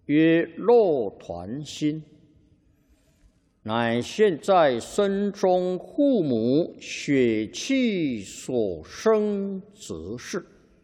曰肉团心，乃现在身中父母血气所生之事。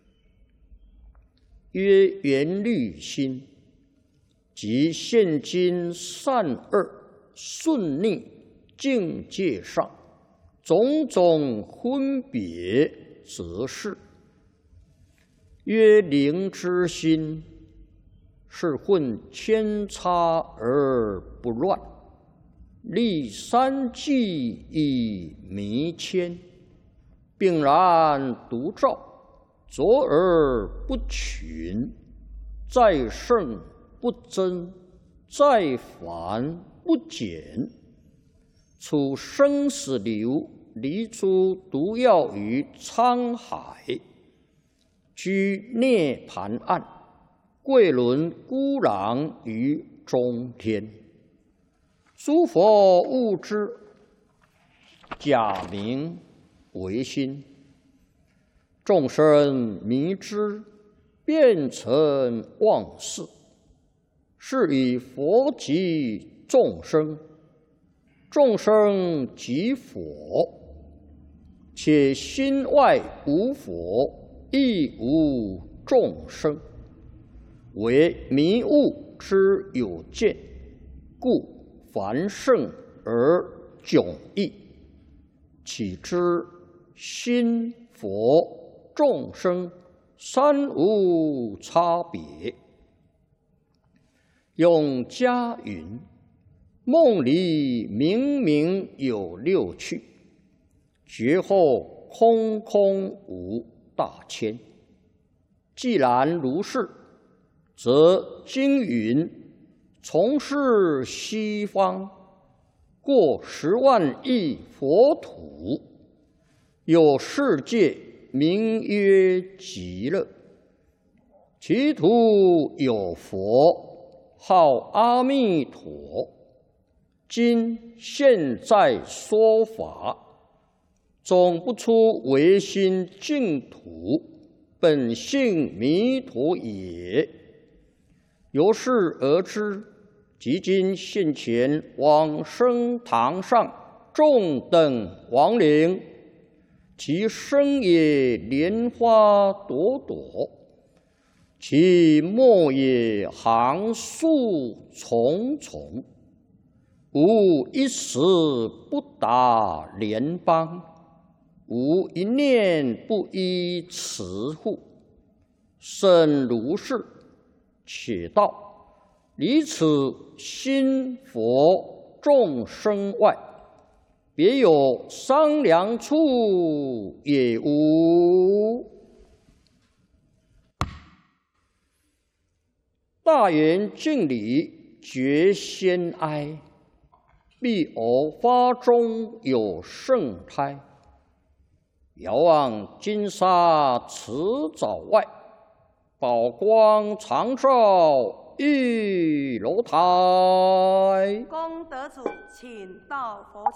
曰缘虑心，即现今善恶顺逆境界上种种分别之事。曰灵之心，是混千差而不乱，立三际以弥谦，并然独照，卓而不群，在圣不增，在繁不减。处生死流，离诸毒药于沧海，居涅盘岸，贵轮孤狼于中天。诸佛悟之，假名为心；众生迷之，变成妄事。是以佛即众生，众生即佛，且心外无佛，亦无众生，为迷悟之有见，故繁盛而迥异。岂知心、佛、众生三无差别。永嘉云：梦里明明有六趣，觉后空空无大千。既然如是，则经云：从是西方，过10万亿佛土，有世界名曰极乐，其土有佛，号阿弥陀。今现在说法，总不出唯心净土，本性弥陀也。由是而知，即今现前往生堂上众等亡灵，其身也莲花朵朵，其末也行树重重，无一时不达莲邦，无一念不依持护。甚如是，且道离此心佛众生外，别有商量处也无。大圆敬礼觉先哀，必偶发中有圣胎。遥望金沙池沼外，宝光常照玉楼台。 功德主，请到佛前。